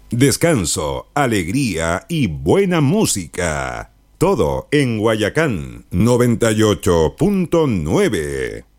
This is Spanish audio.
descanso, alegría y buena música. Todo en Guayacán 98.9.